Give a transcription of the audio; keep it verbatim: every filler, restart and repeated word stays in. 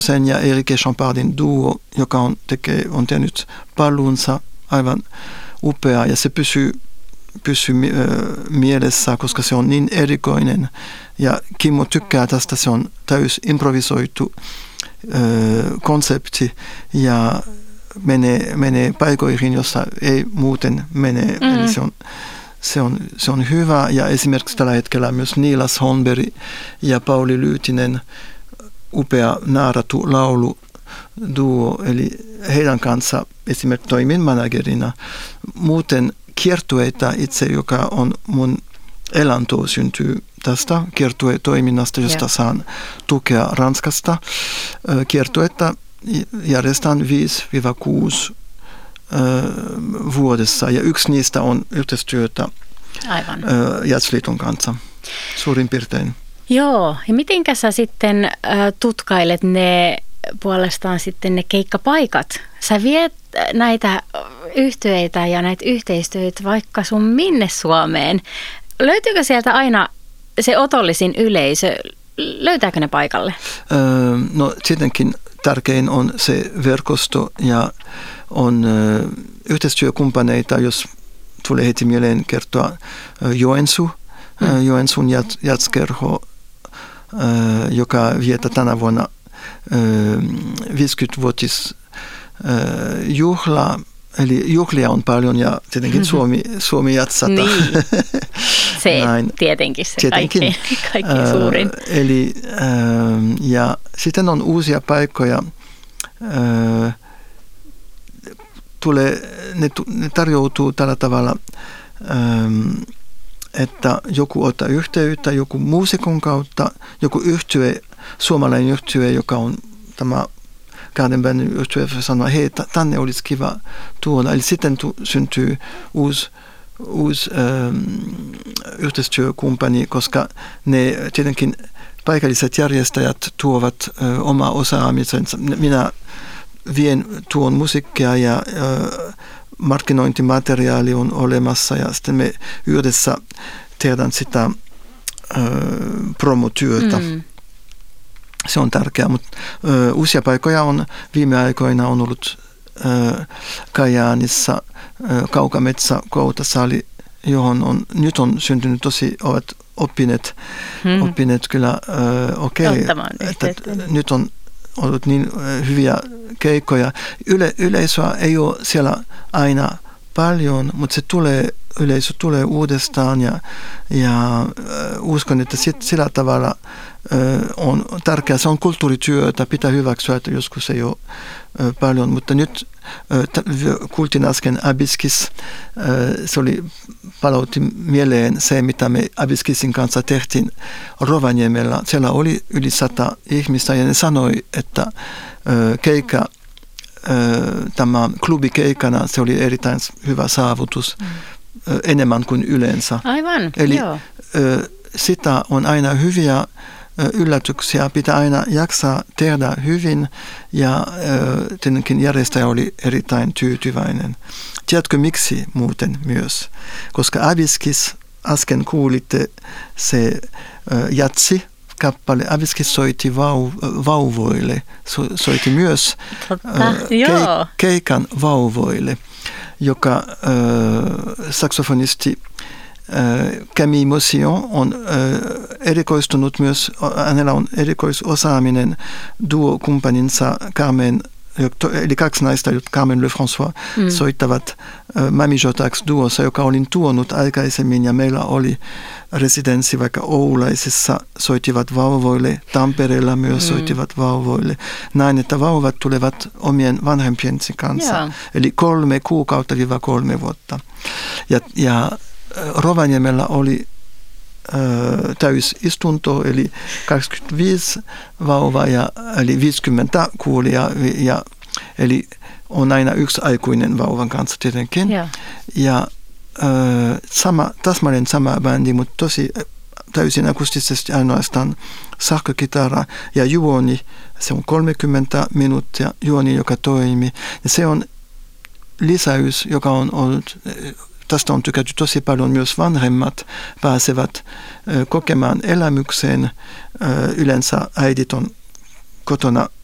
Sen ja Erike Champardin duo, joka on, tekee, on tehnyt paluunsa, aivan upea ja se pysyy, pysyy mielessä, koska se on niin erikoinen. Ja Kimmo tykkää tästä, se on täys improvisoitu ö, konsepti ja menee, menee paikoihin, jossa ei muuten mene. Mm-hmm. Eli se on, se, on, se on hyvä ja esimerkiksi tällä hetkellä myös Niilas Holmberg ja Pauli Lyytinen, upea naaratu laulu duo, eli heidän kanssa esimerkiksi toimin managerina. Muuten kiertueita itse, joka on mun elanto, syntyy tästä kiertuetoiminnasta, josta yeah. saan tukea Ranskasta. Kiertuetta järjestetään viisi kuusi vuodessa ja yksi niistä on yhteistyötä Aivan. Jazzliiton kanssa suurin piirtein. Joo, ja mitenkä sä sitten äh, tutkailet ne puolestaan sitten ne keikkapaikat? Sä viet näitä yhtyeitä ja näitä yhteistyöitä vaikka sun minne Suomeen. Löytyykö sieltä aina se otollisin yleisö? Löytääkö ne paikalle? Öö, no tietenkin tärkein on se verkosto ja on ö, yhteistyökumppaneita, jos tulee heti mieleen kertoa Joensuu, mm. Joensuun jazzkerho, joka vietää tänä vuonna viisikymmenvuotis juhla, eli juhlia on paljon ja tietenkin Suomi, Suomi jatsata. Niin. Se Näin. tietenkin se tietenkin. Kaikki, kaikki suurin. Äh, eli, äh, ja sitten on uusia paikkoja. Äh, tulee, ne, ne tarjoutuu tällä tavalla, ähm, että joku ottaa yhteyttä, joku muusikon kautta, joku yhtye, suomalainen yhtye, joka on tämä kahden bändin yhtye, sanoo, hei, tänne olisi kiva tuoda. Eli sitten tu, syntyy uusi, uusi ähm, yhteistyökumppani, koska ne tietenkin paikalliset järjestäjät tuovat äh, oma osaamisensa. Minä vien tuon musiikkia ja äh, markkinointimateriaali on olemassa ja sitten me yhdessä tehdään sitä äh, promotyötä. Mm. Se on tärkeää, mutta äh, uusia paikkoja on viime aikoina on ollut äh, Kajaanissa äh, Kaukametsä Koutasali, johon on, nyt on syntynyt tosi, ovat oppineet, mm. oppineet kyllä, äh, okei, okay, nyt on ollut niin hyviä keikkoja. Yle, yleisöä ei ole siellä aina paljon, mutta se tulee, yleisö tulee uudestaan ja, ja äh, uskon, että sit, sillä tavalla äh, on tärkeää. Se on kulttuurityötä, pitää hyväksyä, että joskus ei ole äh, paljon, mutta nyt äh, kuultiin äsken Abiskis, äh, se oli palautti mieleen se, mitä me Abiskisin kanssa tehtiin Rovaniemellä. Siellä oli yli sata ihmistä ja ne sanoi, että äh, keikka, äh, tämä klubikeikana, se oli erittäin hyvä saavutus, mm. äh, enemmän kuin yleensä. Aivan, Eli joo. Äh, sitä on aina hyviä yllätyksiä, pitää aina jaksaa tehdä hyvin ja tietenkin järjestäjä oli erittäin tyytyväinen. Tiedätkö miksi muuten myös? Koska Abiskis, äsken kuulitte se jatsi kappale, Abiskis soitti vau, vauvoille, so, soitti myös Totta, ke, keikan vauvoille, joka äh, saksofonisti Camille Motion on erikoistunut myös, hänellä on erikoisosaaminen duo-kumppaninsa Carmen, eli kaksi naista, jotka Carmen Lefrançois mm. soittavat Mami Jotax duossa, joka olin tuonut aikaisemmin ja meillä oli residenssi vaikka Oulaisessa, soittivat vauvoille, Tampereella myös mm. soittivat vauvoille. Näin, että vauvat tulevat omien vanhempiensi kanssa, yeah. eli kolme kuukautta viiva kolme vuotta. Ja, ja Rovaniemellä oli äh, täysistunto, eli kaksikymmentäviisi vauvaa, ja, eli viisikymmentä kuulijaa, ja, eli on aina yksi aikuinen vauvan kanssa tietenkin. Yeah. Ja äh, sama, täsmälleen sama bändi, mutta tosi täysin akustisesti ainoastaan sähkökitara ja juoni, se on kolmekymmentä minuuttia juoni, joka toimii. Ja se on lisäys, joka on ollut... Tästä on tykätty tosi paljon, myös vanhemmat pääsevät ö, kokemaan elämykseen. Ö, yleensä äidit on kotona